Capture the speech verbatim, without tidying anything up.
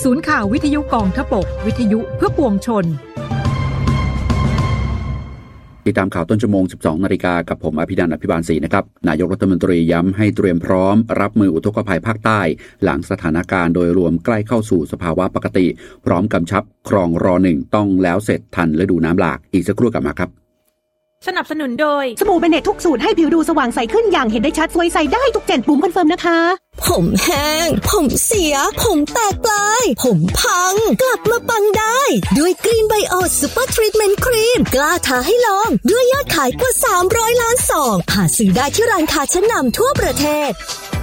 ศูนย์ข่าววิทยุกองทพบกวิทยุเพื่อปวงชนติดตามข่าวต้นชั่วโมง สิบสองนาฬิกา กับผมอภินันท์ อภิบาลศรีนะครับนายกรัฐมนตรีย้ำให้เตรียมพร้อมรับมืออุทกภัยภาคใต้หลังสถานการณ์โดยรวมใกล้เข้าสู่สภาวะปกติพร้อมกำชับคลองรอหนึ่งต้องแล้วเสร็จทันฤดูน้ำหลากอีกสักครู่กลับมาครับสนับสนุนโดยสบู่เบเนตทุกสูตรให้ผิวดูสว่างใสขึ้นอย่างเห็นได้ชัดสวยใสได้ทุกเจนปุ่มคอนเฟิร์มนะคะผมแห้งผมเสียผมแตกปลายผมพังกลับมาปังได้ด้วยกรีนไบโอซูเปอร์ทรีทเมนต์ครีมกล้าท้าให้ลองด้วยยอดขายกว่าสามร้อยล้านซองหาซื้อได้ที่ร้านค้าชั้นนำทั่วประเทศ